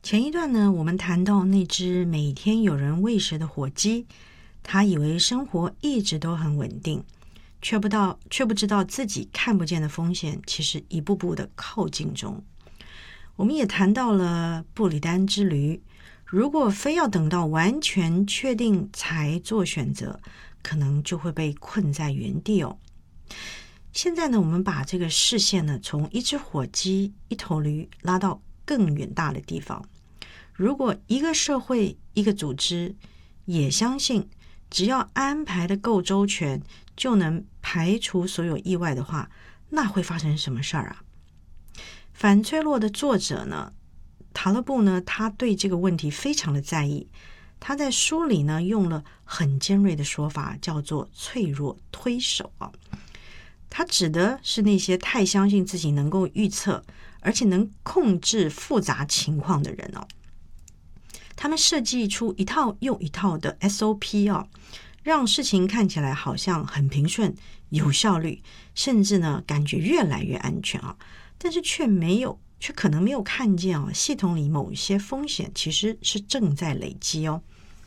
前一段呢，我们谈到那只每天有人喂食的火鸡，它以为生活一直都很稳定，却不知道自己看不见的风险其实一步步的靠近中。我们也谈到了布里丹之驴，如果非要等到完全确定才做选择，可能就会被困在原地哦。现在呢，我们把这个视线呢，从一只火鸡、一头驴拉到更远大的地方。如果一个社会、一个组织也相信只要安排的够周全，就能排除所有意外的话，那会发生什么事儿啊？反脆弱的作者呢，塔勒布呢，他对这个问题非常的在意。他在书里呢，用了很尖锐的说法，叫做脆弱推手啊。他指的是那些太相信自己能够预测，而且能控制复杂情况的人哦。他们设计出一套又一套的 SOP 哦，让事情看起来好像很平顺、有效率，甚至呢感觉越来越安全啊。但是却可能没有看见哦，系统里某些风险其实是正在累积哦。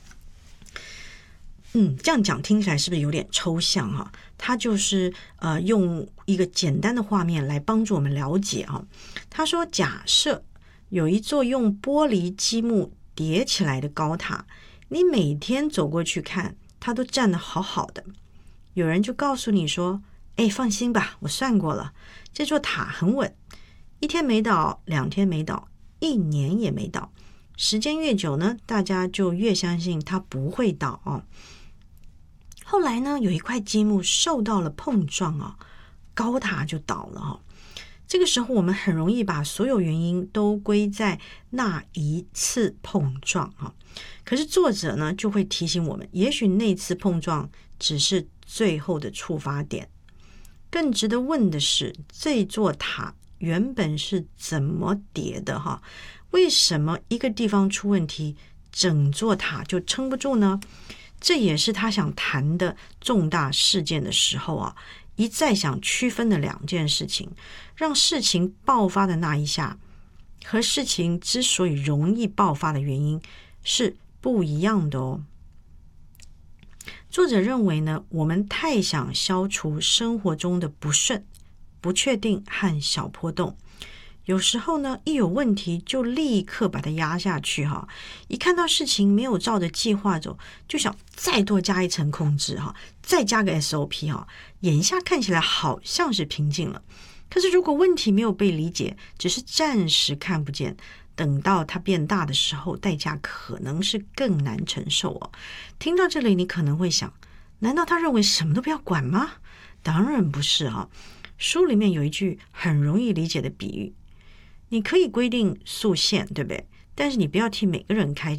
这样讲听起来是不是有点抽象啊？他就是用一个简单的画面来帮助我们了解啊。他说，假设有一座用玻璃积木叠起来的高塔，你每天走过去看，它都站得好好的。有人就告诉你说，放心吧，我算过了，这座塔很稳，1天没倒，2天没倒，1年也没倒。时间越久呢，大家就越相信它不会倒哦。后来呢，有一块积木受到了碰撞啊，高塔就倒了哦。这个时候我们很容易把所有原因都归在那一次碰撞啊。可是作者呢就会提醒我们，也许那次碰撞只是最后的触发点。更值得问的是，这座塔原本是怎么叠的哈？为什么一个地方出问题，整座塔就撑不住呢？这也是他想谈的重大事件的时候啊，一再想区分的2件事情，让事情爆发的那一下和事情之所以容易爆发的原因是不一样的哦。作者认为呢，我们太想消除生活中的不顺、不确定和小波动，有时候呢，一有问题就立刻把它压下去哈。一看到事情没有照着计划走，就想再多加一层控制哈，再加个 SOP 哈。眼下看起来好像是平静了，可是如果问题没有被理解，只是暂时看不见，等到它变大的时候，代价可能是更难承受哦。听到这里，你可能会想，难道他认为什么都不要管吗？当然不是哈。书里面有一句很容易理解的比喻，你可以规定速限，对不对？但是你不要替每个人开